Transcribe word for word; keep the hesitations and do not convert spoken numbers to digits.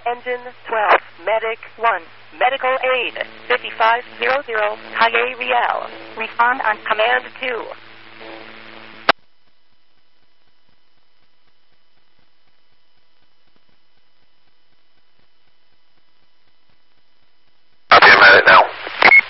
Engine twelve, Medic one, Medical Aid fifty-five hundred, Calle Real. Respond on Command two.